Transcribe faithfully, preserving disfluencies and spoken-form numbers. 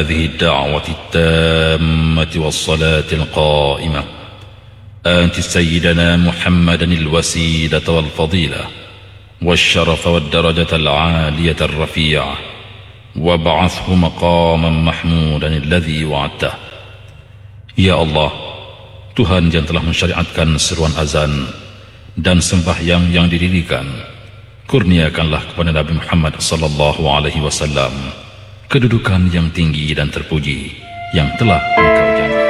هذه الدعوة التامة والصلاة القائمة آت سيدنا محمدا الوسيلة والفضيلة والشرف والدرجة العالية الرفيعة وابعثه مقاما محمودا الذي وعدته. Ya Allah, Tuhan yang telah mensyariatkan seruan azan dan sembahyang yang didirikan, kurniakanlah kepada Nabi Muhammad sallallahu alaihi wasallam kedudukan yang tinggi dan terpuji yang telah Engkau